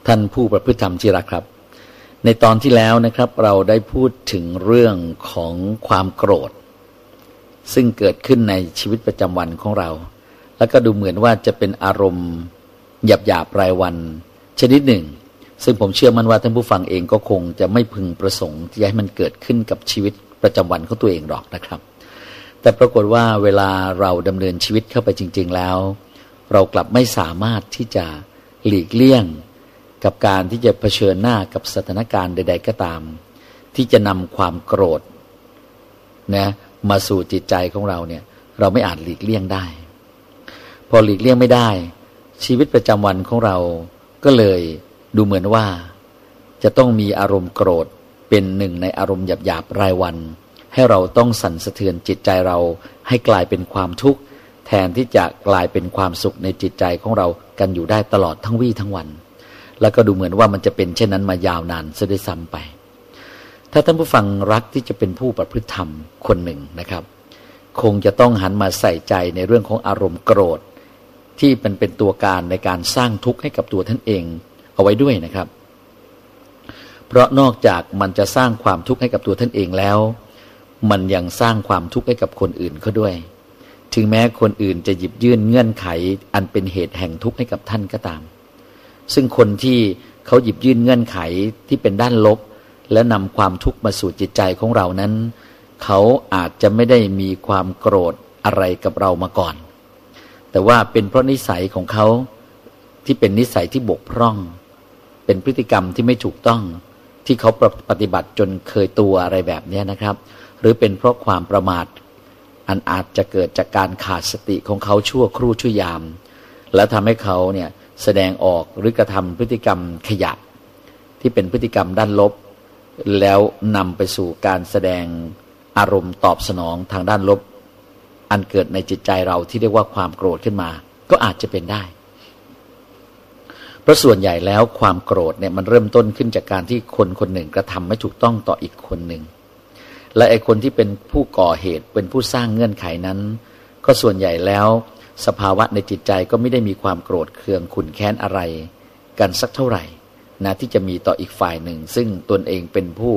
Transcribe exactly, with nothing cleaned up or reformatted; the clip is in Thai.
ท่านผู้ประพฤติธรรมที่รักครับในตอนที่แล้วนะครับเราได้พูดถึงเรื่องของความโกรธซึ่งเกิดขึ้นในชีวิตประจำวันของเราแล้วก็ดูเหมือนว่าจะเป็นอารมณ์หยาบๆรายวันชนิดหนึ่งซึ่งผมเชื่อมั่นว่าท่านผู้ฟังเองก็คงจะไม่พึงประสงค์ที่จะให้มันเกิดขึ้นกับชีวิตประจำวันของตัวเองหรอกนะครับแต่ปรากฏว่าเวลาเราดำเนินชีวิตเข้าไปจริงๆแล้วเรากลับไม่สามารถที่จะหลีกเลี่ยงกับการที่จะเผชิญหน้ากับสถานการณ์ใดๆก็ตามที่จะนำความโกรธนะมาสู่จิตใจของเราเนี่ยเราไม่อาจหลีกเลี่ยงได้พอหลีกเลี่ยงไม่ได้ชีวิตประจำวันของเราก็เลยดูเหมือนว่าจะต้องมีอารมณ์โกรธเป็นหนึ่งในอารมณ์หยาบๆรายวันให้เราต้องสั่นสะเทือนจิตใจเราให้กลายเป็นความทุกข์แทนที่จะกลายเป็นความสุขในจิตใจของเรากันอยู่ได้ตลอดทั้งวี่ทั้งวันแล้วก็ดูเหมือนว่ามันจะเป็นเช่นนั้นมายาวนานซะด้วยซ้ำไปถ้าท่านผู้ฟังรักที่จะเป็นผู้ประพฤติธรรมคนหนึ่งนะครับคงจะต้องหันมาใส่ใจในเรื่องของอารมณ์โกรธที่มันเป็นตัวการในการสร้างทุกข์ให้กับตัวท่านเองเอาไว้ด้วยนะครับเพราะนอกจากมันจะสร้างความทุกข์ให้กับตัวท่านเองแล้วมันยังสร้างความทุกข์ให้กับคนอื่นเขาด้วยถึงแม้คนอื่นจะหยิบยื่นเงื่อนไขอันเป็นเหตุแห่งทุกข์ให้กับท่านก็ตามซึ่งคนที่เขาหยิบยื่นเงื่อนไขที่เป็นด้านลบและนำความทุกข์มาสู่จิตใจของเรานั้นเขาอาจจะไม่ได้มีความโกรธอะไรกับเรามาก่อนแต่ว่าเป็นเพราะนิสัยของเขาที่เป็นนิสัยที่บกพร่องเป็นพฤติกรรมที่ไม่ถูกต้องที่เขาปฏิบัติจนเคยตัวอะไรแบบนี้นะครับหรือเป็นเพราะความประมาทอันอาจจะเกิดจากการขาดสติของเขาชั่วครู่ชั่วยามและทำให้เขาเนี่ยแสดงออกหรือกระทำพฤติกรรมขยะที่เป็นพฤติกรรมด้านลบแล้วนำไปสู่การแสดงอารมณ์ตอบสนองทางด้านลบอันเกิดในจิตใจเราที่เรียกว่าความโกรธขึ้นมาก็อาจจะเป็นได้เพราะส่วนใหญ่แล้วความโกรธเนี่ยมันเริ่มต้นขึ้นจากการที่คนคนหนึ่งกระทำไม่ถูกต้องต่ออีกคนหนึ่งและไอ้คนที่เป็นผู้ก่อเหตุเป็นผู้สร้างเงื่อนไขนั้นก็ส่วนใหญ่แล้วสภาวะในจิตใจก็ไม่ได้มีความโกรธเคืองขุ่นแค้นอะไรกันสักเท่าไหร่นะที่จะมีต่ออีกฝ่ายหนึ่งซึ่งตนเองเป็นผู้